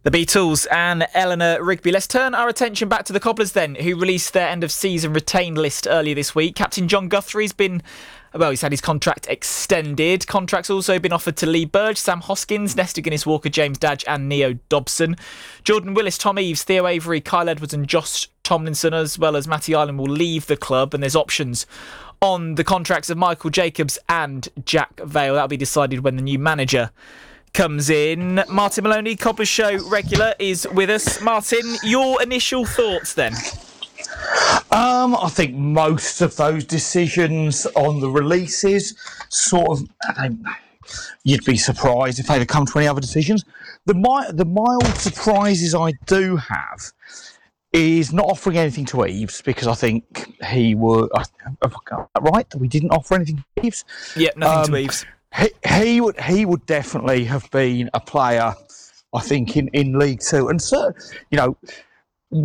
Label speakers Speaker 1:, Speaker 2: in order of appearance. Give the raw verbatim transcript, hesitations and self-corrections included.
Speaker 1: The Beatles and Eleanor Rigby. Let's turn our attention back to the Cobblers then, who released their end-of-season retained list earlier this week. Captain John Guthrie's been, well, he's had his contract extended. Contracts also been offered to Lee Burge, Sam Hoskins, Nesta Guinness-Walker, James Dadge and Neo Dobson. Jordan Willis, Tom Eaves, Theo Avery, Kyle Edwards and Josh Tomlinson, as well as Matty Ireland, will leave the club, and there's options on the contracts of Michael Jacobs and Jack Vale. That'll be decided when the new manager comes in. Martin Maloney, Cobblers Show regular, is with us. Martin, your initial thoughts then?
Speaker 2: Um, I think most of those decisions on the releases sort of, I don't know, you'd be surprised if they'd have come to any other decisions. The, mi- the mild surprises I do have is not offering anything to Eaves, because I think he would, I, have I got that right, that we didn't offer anything to Eaves?
Speaker 1: Yeah, nothing
Speaker 2: um,
Speaker 1: to Eaves.
Speaker 2: He, he would he would definitely have been a player, I think, in, in League Two. And so, you know,